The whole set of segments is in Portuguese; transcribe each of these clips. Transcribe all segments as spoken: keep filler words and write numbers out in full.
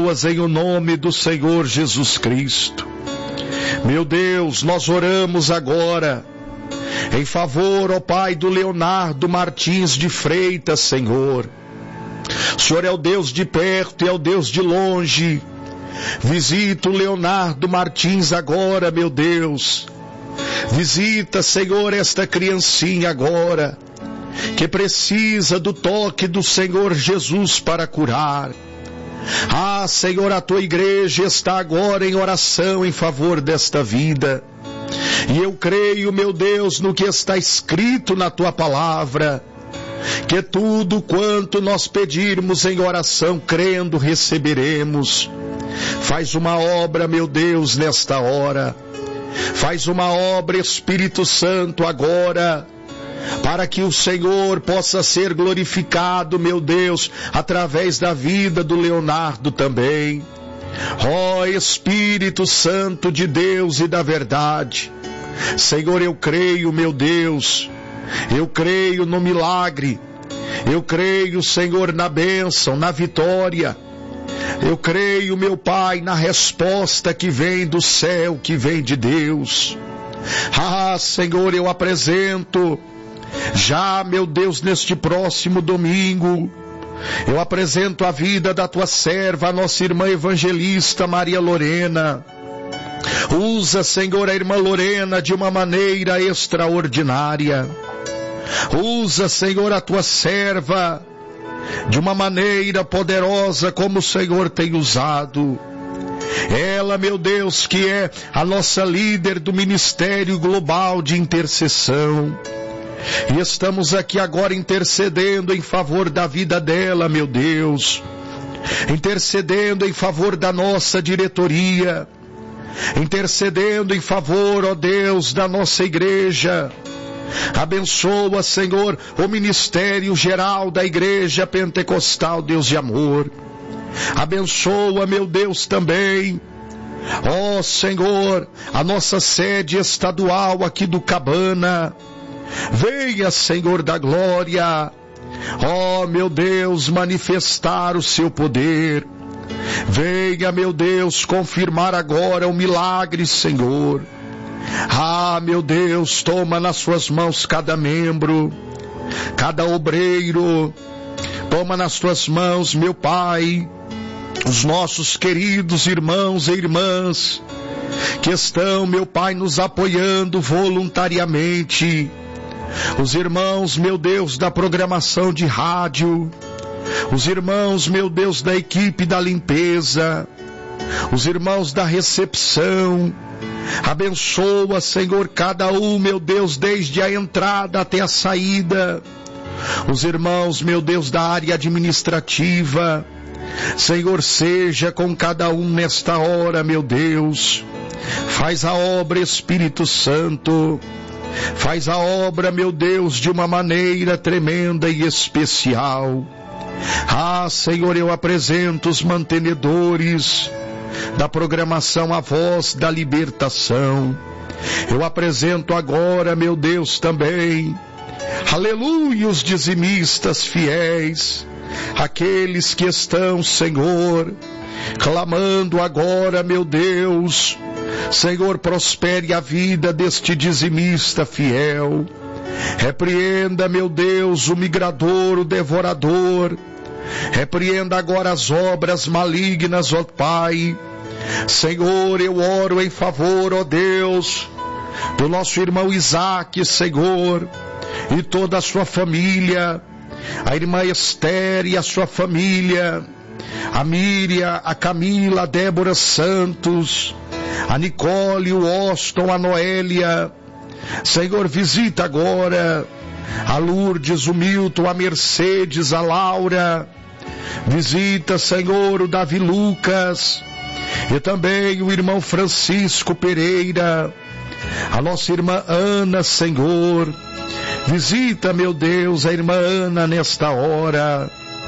pessoas em o nome do Senhor Jesus Cristo. Meu Deus, nós oramos agora em favor, ó Pai, do Leonardo Martins de Freitas, Senhor. O Senhor é o Deus de perto e é o Deus de longe. Visita o Leonardo Martins agora, meu Deus. Visita, Senhor, esta criancinha agora, que precisa do toque do Senhor Jesus para curar. Ah, Senhor, a tua igreja está agora em oração em favor desta vida. E eu creio, meu Deus, no que está escrito na tua palavra, que tudo quanto nós pedirmos em oração, crendo, receberemos. Faz uma obra, meu Deus, nesta hora. Faz uma obra, Espírito Santo, agora, para que o Senhor possa ser glorificado, meu Deus, através da vida do Leonardo também. Ó Espírito Santo de Deus e da verdade, Senhor, eu creio, meu Deus, eu creio no milagre, eu creio, Senhor, na bênção, na vitória. Eu creio, meu Pai, na resposta que vem do céu, que vem de Deus. Ah, Senhor, eu apresento já, meu Deus, neste próximo domingo, eu apresento a vida da tua serva, a nossa irmã evangelista Maria Lorena. Usa, Senhor, a irmã Lorena de uma maneira extraordinária. Usa, Senhor, a tua serva de uma maneira poderosa como o Senhor tem usado. Ela, meu Deus, que é a nossa líder do Ministério Global de Intercessão. E estamos aqui agora intercedendo em favor da vida dela, meu Deus. Intercedendo em favor da nossa diretoria. Intercedendo em favor, ó Deus, da nossa igreja. Abençoa, Senhor, o ministério geral da Igreja Pentecostal Deus de Amor. Abençoa, meu Deus, também, ó Senhor, a nossa sede estadual aqui do Cabana. Venha, Senhor da glória, ó meu Deus, manifestar o seu poder. Venha, meu Deus, confirmar agora o milagre, Senhor. Ah, meu Deus, toma nas suas mãos cada membro, cada obreiro. Toma nas tuas mãos, meu Pai, os nossos queridos irmãos e irmãs que estão, meu Pai, nos apoiando voluntariamente. Os irmãos, meu Deus, da programação de rádio. Os irmãos, meu Deus, da equipe da limpeza. Os irmãos da recepção. Abençoa, Senhor, cada um, meu Deus, desde a entrada até a saída. Os irmãos, meu Deus, da área administrativa. Senhor, seja com cada um nesta hora, meu Deus. Faz a obra, Espírito Santo. Faz a obra, meu Deus, de uma maneira tremenda e especial. Ah, Senhor, eu apresento os mantenedores da programação A Voz da Libertação. Eu apresento agora, meu Deus, também, aleluia, os dizimistas fiéis, aqueles que estão, Senhor, clamando agora, meu Deus, Senhor, prospere a vida deste dizimista fiel. Repreenda, meu Deus, o migrador, o devorador. Repreenda agora as obras malignas, ó Pai. Senhor, eu oro em favor, ó Deus, do nosso irmão Isaac, Senhor, e toda a sua família, a irmã Esther e a sua família, a Míria, a Camila, a Débora Santos, a Nicole, o Austin, a Noélia. Senhor, visita agora a Lourdes, o Milton, a Mercedes, a Laura. Visita, Senhor, o Davi Lucas e também o irmão Francisco Pereira, a nossa irmã Ana, Senhor. Visita, meu Deus, a irmã Ana nesta hora.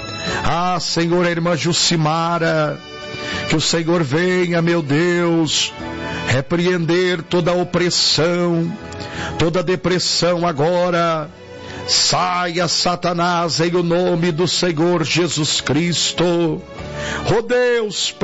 Ah, Senhor, a irmã Jucimara. Que o Senhor venha, meu Deus, repreender toda a opressão, toda a depressão agora. Saia, Satanás, em o nome do Senhor Jesus Cristo. Oh Deus,